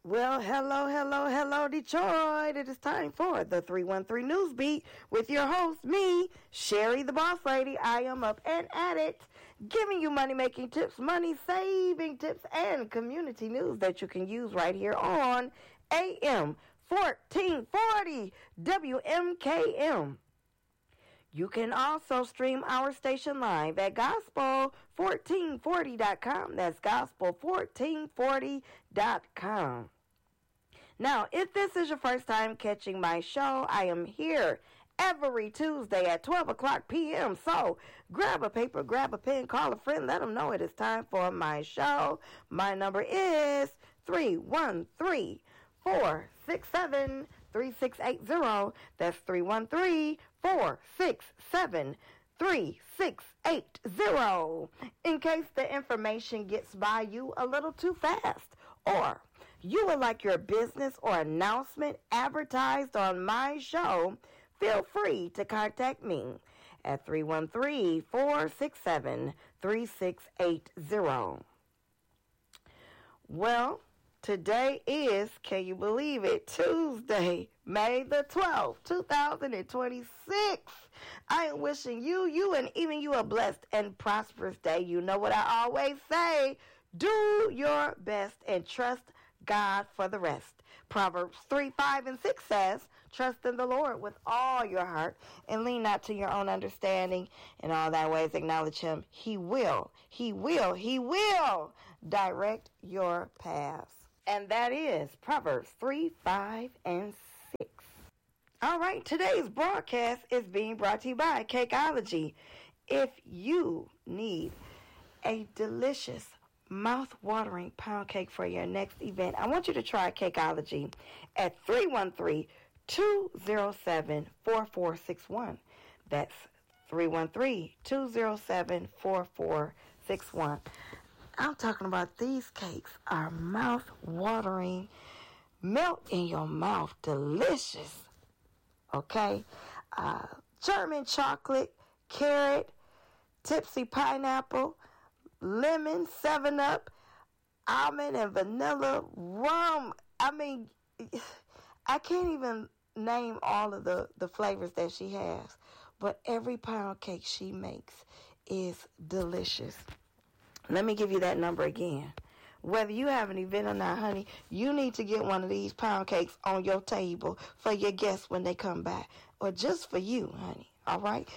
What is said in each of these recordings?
Well, hello, Detroit. It is time for the 313 News Beat with your host, me, Sherry the Boss Lady. I am up and at it, giving you money-making tips, money-saving tips, and community news that you can use right here on AM 1440 WMKM. You can also stream our station live at gospel1440.com. That's gospel1440.com. Now, if this is your first time catching my show, I am here every Tuesday at 12 o'clock p.m. So grab a paper, grab a pen, call a friend, let them know it is time for my show. My number is 313-467-3680. That's 313-467-3680. In case the information gets by you a little too fast, or you would like your business or announcement advertised on my show, feel free to contact me at 313-467-3680. Well, today is, can you believe it, Tuesday, May the 12th, 2026. I am wishing you, and even you a blessed and prosperous day. You know what I always say, do your best and trust God for the rest. Proverbs 3, 5, and 6 says, trust in the Lord with all your heart and lean not to your own understanding. In all thy ways acknowledge him. He will direct your paths. And that is Proverbs 3, 5, and 6. All right, today's broadcast is being brought to you by Cakeology. If you need a delicious, mouth-watering pound cake for your next event, I want you to try Cakeology at 313-207-4461. That's 313-207-4461. I'm talking about these cakes are mouth-watering, melt in your mouth, delicious. Okay? German chocolate, carrot, tipsy pineapple, lemon, 7-Up, almond and vanilla, rum. I mean, I can't even name all of the flavors that she has, but every pound cake she makes is delicious. Let me give you that number again. Whether you have an event or not, honey, you need to get one of these pound cakes on your table for your guests when they come by, or just for you, honey. All right?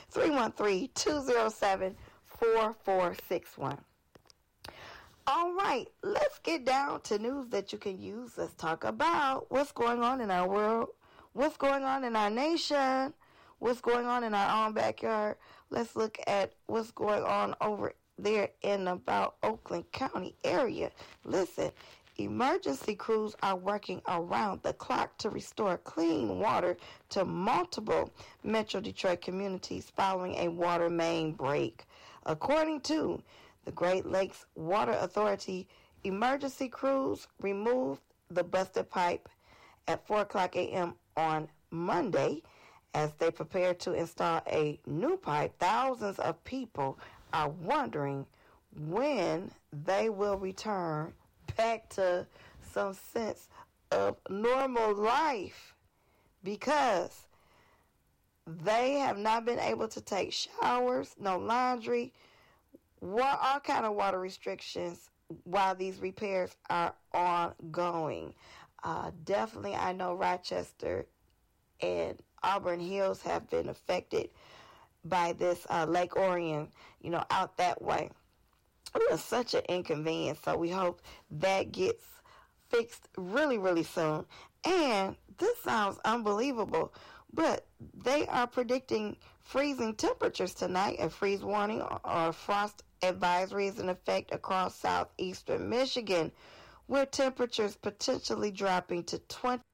313-207-4461. All right, let's get down to news that you can use. Let's talk about what's going on in our world, what's going on in our nation, what's going on in our own backyard. Let's look at what's going on over there in about Oakland County area. Listen, emergency crews are working around the clock to restore clean water to multiple Metro Detroit communities following a water main break. According to the Great Lakes Water Authority, emergency crews removed the busted pipe at 4 o'clock a.m. on Monday. As they prepare to install a new pipe, thousands of people are wondering when they will return back to some sense of normal life, because they have not been able to take showers, no laundry, all kind of water restrictions while these repairs are ongoing. Definitely, I know Rochester and Auburn Hills have been affected by this Lake Orion, out that way. It was such an inconvenience, so we hope that gets fixed really, really soon. And this sounds unbelievable, but they are predicting freezing temperatures tonight. A freeze warning or frost advisory is in effect across southeastern Michigan, with temperatures potentially dropping to 20